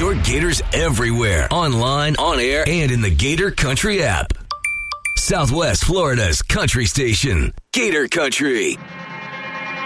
your Gators everywhere, online, on air, and in the Gator Country app. Southwest Florida's country station, Gator Country.